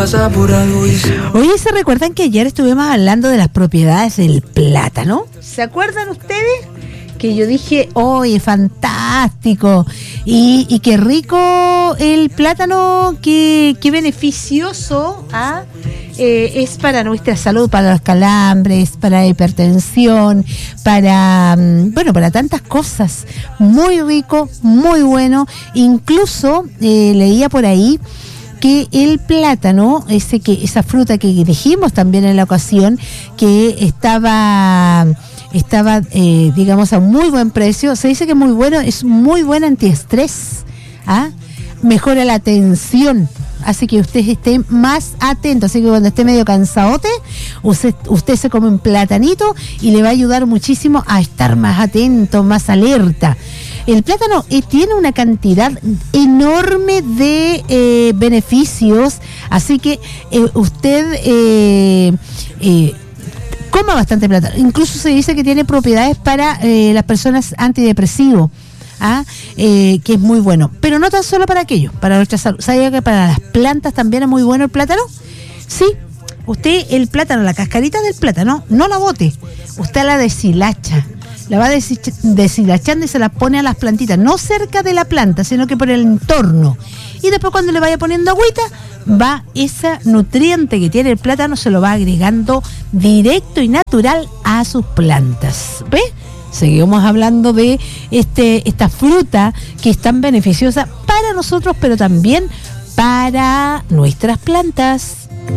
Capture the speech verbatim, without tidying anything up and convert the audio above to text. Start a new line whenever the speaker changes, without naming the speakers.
pasa por algo y se...
Oye, ¿se recuerdan que ayer estuvimos hablando de las propiedades del plátano? ¿Se acuerdan ustedes? Que yo dije, oye, fantástico, y, y qué rico el plátano, qué, qué beneficioso, ¿ah? eh, es para nuestra salud, para los calambres, para la hipertensión, para, bueno, para tantas cosas. Muy rico, muy bueno. Incluso eh, leía por ahí que el plátano, ese que esa fruta que dijimos también en la ocasión, que estaba... estaba, eh, digamos, a muy buen precio. Se dice que es muy bueno, es muy buen antiestrés, ¿ah? Mejora la atención, así que usted esté más atento. Así que cuando esté medio cansadote, usted, usted se come un platanito y le va a ayudar muchísimo a estar más atento, más alerta. El plátano eh, tiene una cantidad enorme de eh, beneficios, así que eh, usted... Eh, eh, coma bastante plátano. Incluso se dice que tiene propiedades para eh, las personas antidepresivos, ¿ah? eh, que es muy bueno. Pero no tan solo para aquello, para nuestra salud. ¿Sabía que para las plantas también es muy bueno el plátano? Sí. Usted el plátano, la cascarita del plátano, no la bote. Usted la deshilacha. La va deshilachando y se la pone a las plantitas. No cerca de la planta, sino que por el entorno. Y después cuando le vaya poniendo agüita, va ese nutriente que tiene el plátano, se lo va agregando directo y natural a sus plantas. ¿Ves? Seguimos hablando de este esta fruta que es tan beneficiosa para nosotros, pero también para nuestras plantas.